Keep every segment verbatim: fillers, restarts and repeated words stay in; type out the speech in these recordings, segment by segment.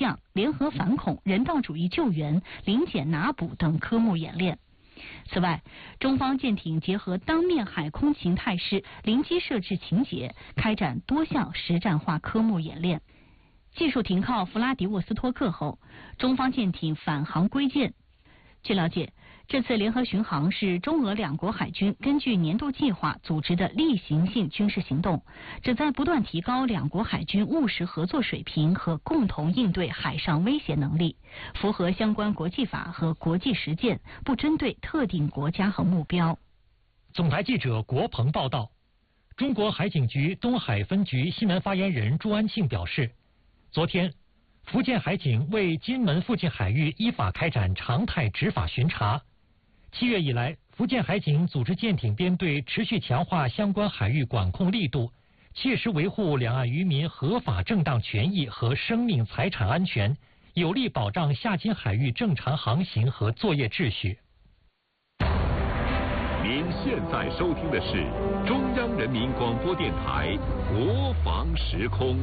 降、联合反恐、人道主义救援、临检拿捕等科目演练。此外，中方舰艇结合当面海空情态势、临机设置情节，开展多项实战化科目演练。技术停靠弗拉迪沃斯托克后，中方舰艇返航归舰。据了解，这次联合巡航是中俄两国海军根据年度计划组织的例行性军事行动，旨在不断提高两国海军务实合作水平和共同应对海上威胁能力，符合相关国际法和国际实践，不针对特定国家和目标。 总台记者国鹏报道，中国海警局东海分局新闻发言人朱安庆表示，昨天，福建海警为金门附近海域依法开展常态执法巡查。七月以来，福建海警组织舰艇编队持续强化相关海域管控力度，切实维护两岸渔民合法正当权益和生命财产安全，有力保障下金海域正常航行和作业秩序。 您现在收听的是中央人民广播电台国防时空。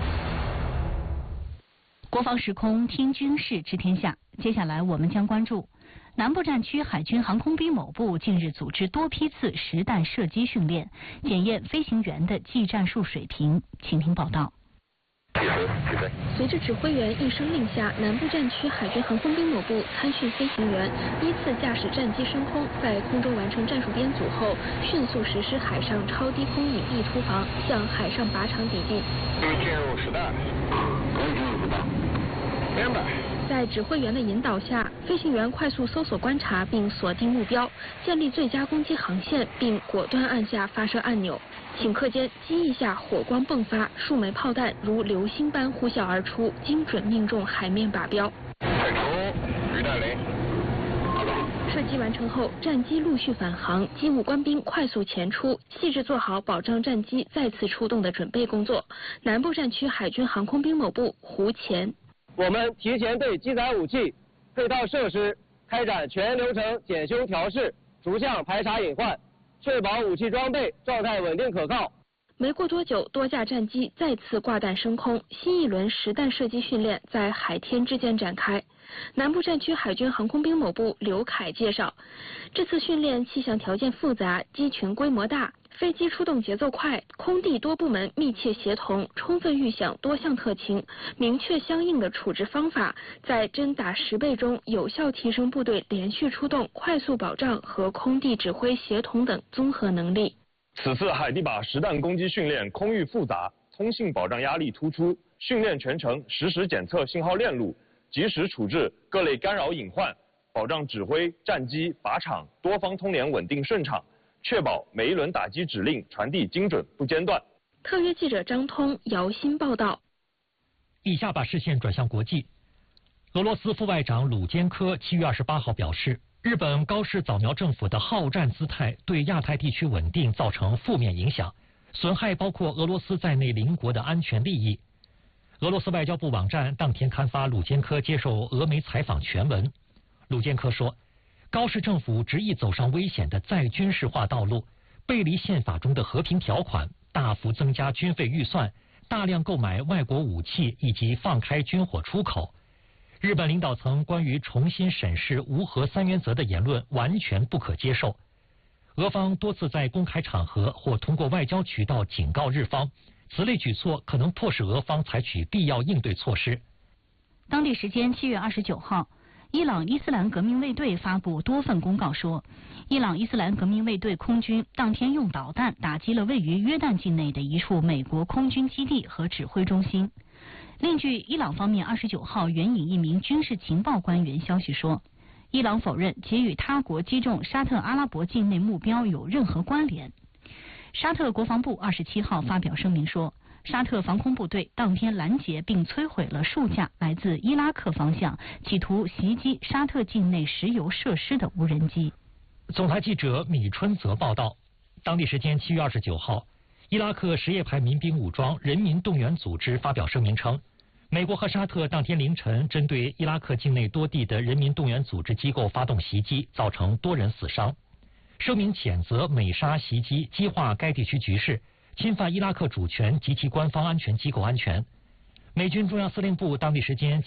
国防时空，听军事知天下。接下来我们将关注南部战区海军航空兵某部近日组织多批次实弹射击训练，检验飞行员的技战术水平。请听报道。 随着指挥员一声令下，南部战区海军航空兵某部参训飞行员依次驾驶战机升空，在空中完成战术编组后，迅速实施海上超低空隐蔽突防，向海上靶场抵近。 进入实弹，空中实弹，明白。 在指挥员的引导下，飞行员快速搜索观察并锁定目标，建立最佳攻击航线，并果断按下发射按钮。顷刻间，机翼下火光迸发，数枚炮弹如流星般呼啸而出，精准命中海面靶标。 排除鱼弹雷。 射击完成后，战机陆续返航，机务官兵快速前出，细致做好保障战机再次出动的准备工作。南部战区海军航空兵某部胡前。 我们提前对机载武器、配套设施开展全流程检修调试，逐项排查隐患，确保武器装备状态稳定可靠。 没过多久，多架战机再次挂弹升空，新一轮实弹射击训练在海天之间展开。南部战区海军航空兵某部刘凯介绍，这次训练气象条件复杂，机群规模大，飞机出动节奏快，空地多部门密切协同，充分预想多项特情，明确相应的处置方法，在真打实备中有效提升部队连续出动、快速保障和空地指挥协同等综合能力。 此次海地靶实弹攻击训练空域复杂，通信保障压力突出，训练全程实时检测信号链路，及时处置各类干扰隐患，保障指挥、战机、靶场多方通联稳定顺畅，确保每一轮打击指令传递精准不间断。 特约记者张通、姚鑫报道。 以下把视线转向国际。俄罗斯副外长鲁坚科七月二十八号表示，日本高市早苗政府的好战姿态对亚太地区稳定造成负面影响，损害包括俄罗斯在内邻国的安全利益。俄罗斯外交部网站当天刊发鲁坚科接受俄媒采访全文。鲁坚科说，高市政府执意走上危险的再军事化道路，背离宪法中的和平条款，大幅增加军费预算，大量购买外国武器以及放开军火出口。日本领导层关于重新审视无核三原则的言论完全不可接受。俄方多次在公开场合或通过外交渠道警告日方，此类举措可能迫使俄方采取必要应对措施。 当地时间七月二十九号，伊朗伊斯兰革命卫队发布多份公告说，伊朗伊斯兰革命卫队空军当天用导弹打击了位于约旦境内的一处美国空军基地和指挥中心。另据伊朗方面二十九号援引一名军事情报官员消息说，伊朗否认其与他国击中沙特阿拉伯境内目标有任何关联。沙特国防部二十七号发表声明说，沙特防空部队当天拦截并摧毁了数架来自伊拉克方向企图袭击沙特境内石油设施的无人机。 总台记者米春泽报道，当地时间七月二十九号，伊拉克什叶派民兵武装人民动员组织发表声明称，美国和沙特当天凌晨针对伊拉克境内多地的人民动员组织机构发动袭击，造成多人死伤。声明谴责美沙袭击激化该地区局势，侵犯伊拉克主权及其官方安全机构安全。美军中央司令部当地时间